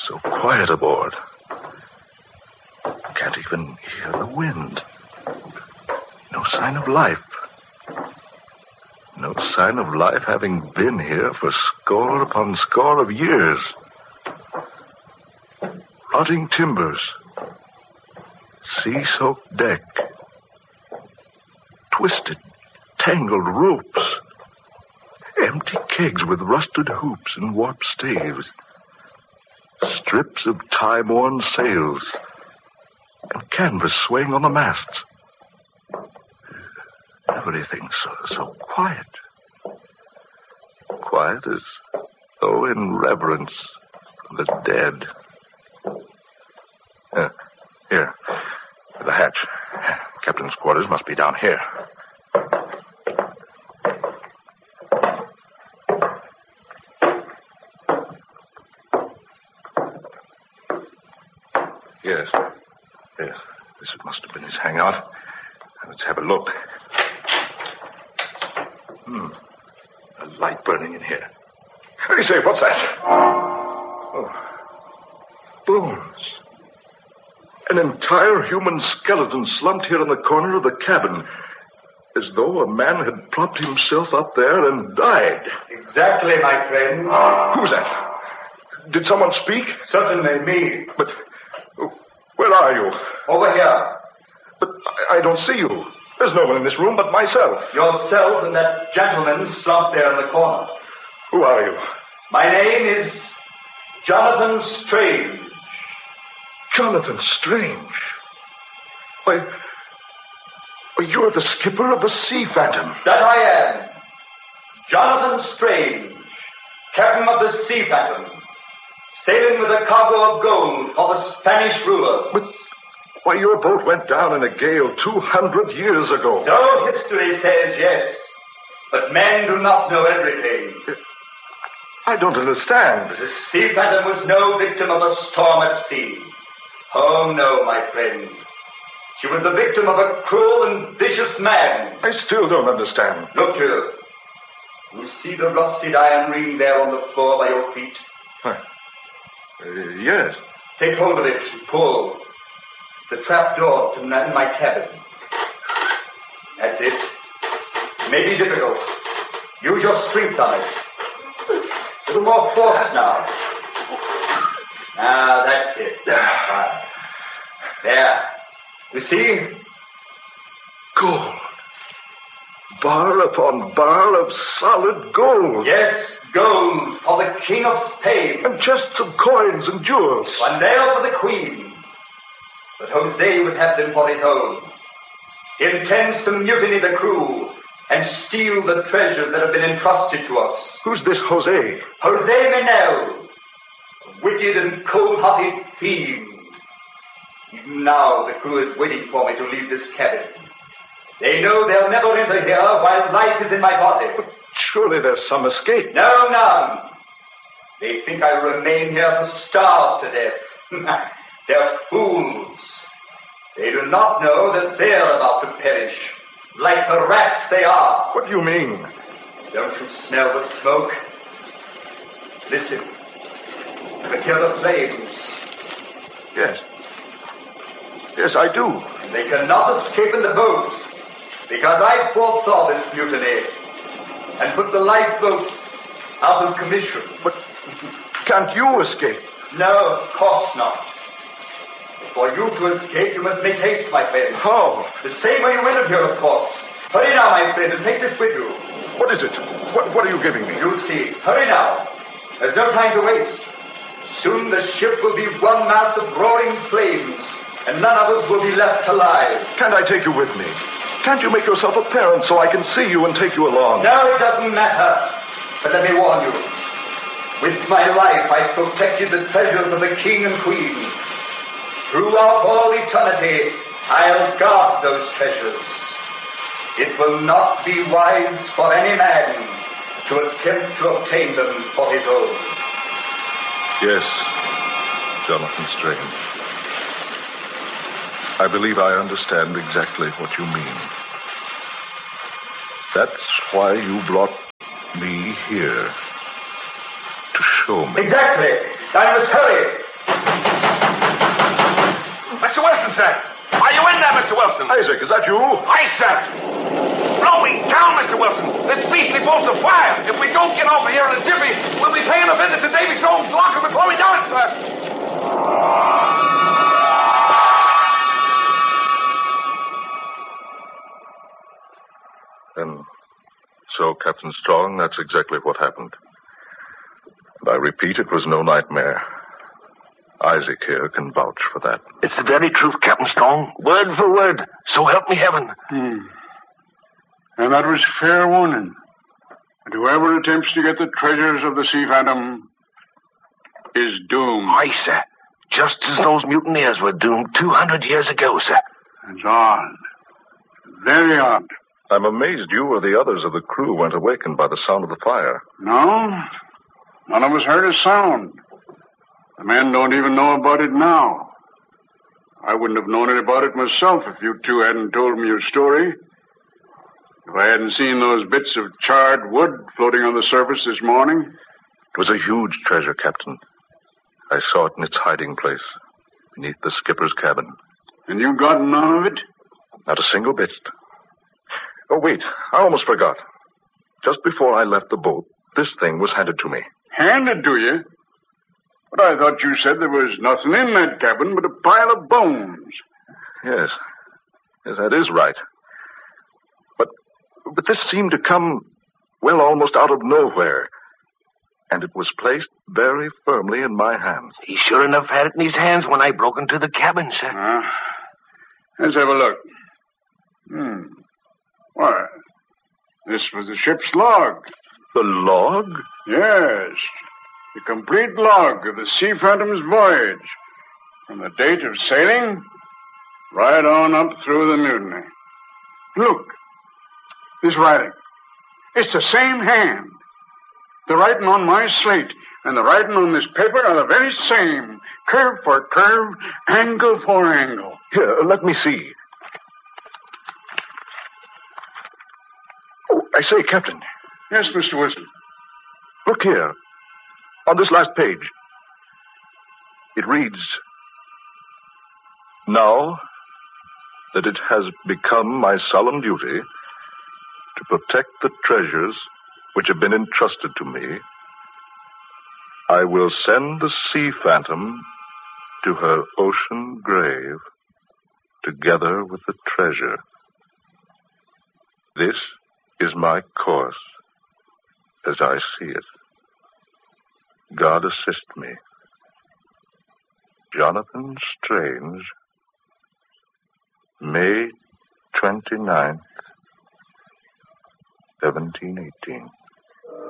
So quiet aboard. Can't even hear the wind. No sign of life. No sign of life having been here for score upon score of years. Rotting timbers. Sea-soaked deck. Twisted, tangled ropes. Empty kegs with rusted hoops and warped staves. Strips of time-worn sails. And canvas swaying on the masts. Everything so quiet. Quiet as though in reverence for the dead. Here. The hatch. Captain's quarters must be down here. Yes. This must have been his hangout. Let's have a look. A light burning in here. Hey, say, what's that? Oh. Bones. An entire human skeleton slumped here in the corner of the cabin, as though a man had propped himself up there and died. Exactly, my friend. Who's that? Did someone speak? Certainly, me. But where are you? Over here. But I don't see you. There's no one in this room but myself. Yourself and that gentleman slumped there in the corner. Who are you? My name is Jonathan Strange. Jonathan Strange? Why, you're the skipper of the Sea Phantom. That I am. Jonathan Strange, captain of the Sea Phantom, sailing with a cargo of gold for the Spanish ruler. But, why, your boat went down in a gale 200 years ago. So history says, yes. But men do not know everything. I don't understand. The Sea Phantom was no victim of a storm at sea. Oh, no, my friend. She was the victim of a cruel and vicious man. I still don't understand. Look here. You see the rusted iron ring there on the floor by your feet? Yes. Take hold of it and pull. The trap door to my cabin. That's it. It may be difficult. Use your strength on it. A little more force now. Now, that's it. There. You see? Gold. Bar upon bar of solid gold. Yes, gold for the King of Spain. And chests of coins and jewels. One there for the Queen. But Jose would have them for his own. He intends to mutiny the crew and steal the treasures that have been entrusted to us. Who's this Jose? Jose Menel. A wicked and cold-hearted fiend. Even now, the crew is waiting for me to leave this cabin. They know they'll never enter here while life is in my body. But surely there's some escape. No, none. They think I remain here to starve to death. They're fools. They do not know that they're about to perish, like the rats they are. What do you mean? Don't you smell the smoke? Listen. You can hear the flames. Yes. Yes, I do. And they cannot escape in the boats, because I foresaw this mutiny and put the lifeboats out of commission. But can't you escape? No, of course not. For you to escape, you must make haste, my friend. How? The same way you entered here, of course. Hurry now, my friend, and take this with you. What is it? What are you giving me? You'll see. Hurry now. There's no time to waste. Soon the ship will be one mass of roaring flames, and none of us will be left alive. Can't I take you with me? Can't you make yourself apparent so I can see you and take you along? No, it doesn't matter. But let me warn you. With my life, I protected the treasures of the King and Queen. Throughout all eternity, I'll guard those treasures. It will not be wise for any man to attempt to obtain them for his own. Yes, Jonathan Strange. I believe I understand exactly what you mean. That's why you brought me here. To show me. Exactly. I must hurry. sir. Are you in there, Mr. Wilson? Isaac, is that you? Aye, sir. Blowing down, Mr. Wilson. This beastly bolts of fire. If we don't get over here in a jiffy, we'll be paying a visit to Davy Jones' lock of the Chloe Yard, sir. And so, Captain Strong, that's exactly what happened. And I repeat, it was no nightmare. Isaac here can vouch for that. It's the very truth, Captain Strong. Word for word. So help me heaven. And that was fair warning. And whoever attempts to get the treasures of the Sea Phantom is doomed. Aye, sir. Just as those mutineers were doomed 200 years ago, sir. It's odd. Very odd. I'm amazed you or the others of the crew weren't awakened by the sound of the fire. No, none of us heard a sound. The men don't even know about it now. I wouldn't have known about it myself if you two hadn't told me your story. If I hadn't seen those bits of charred wood floating on the surface this morning. It was a huge treasure, Captain. I saw it in its hiding place, beneath the skipper's cabin. And you got none of it? Not a single bit. Oh, wait, I almost forgot. Just before I left the boat, this thing was handed to me. Handed to you? But I thought you said there was nothing in that cabin but a pile of bones. Yes, that is right. But this seemed to come, well, almost out of nowhere. And it was placed very firmly in my hands. He sure enough had it in his hands when I broke into the cabin, sir. Let's have a look. Why, this was the ship's log. The log? Yes. The complete log of the Sea Phantom's voyage. From the date of sailing, right on up through the mutiny. Look. This writing. It's the same hand. The writing on my slate and the writing on this paper are the very same. Curve for curve, angle for angle. Here, let me see. Oh, I say, Captain. Yes, Mr. Wilson. Look here. On this last page. It reads, "Now that it has become my solemn duty to protect the treasures which have been entrusted to me, I will send the Sea Phantom to her ocean grave together with the treasure. This is my course as I see it. God assist me. Jonathan Strange, May 29th, 1718.